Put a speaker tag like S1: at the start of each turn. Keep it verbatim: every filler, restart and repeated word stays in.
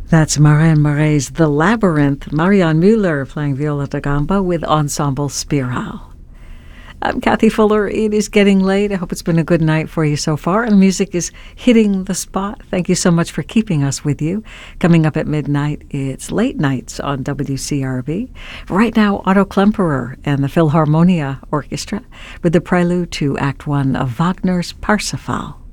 S1: That's Marianne Moret's The Labyrinth, Marianne Müller playing viola da gamba with Ensemble Spiral. I'm Kathy Fuller. It is getting late. I hope it's been a good night for you so far, and music is hitting the spot. Thank you so much for keeping us with you. Coming up at midnight, it's Late Nights on W C R B. Right now, Otto Klemperer and the Philharmonia Orchestra with the prelude to Act One of Wagner's Parsifal.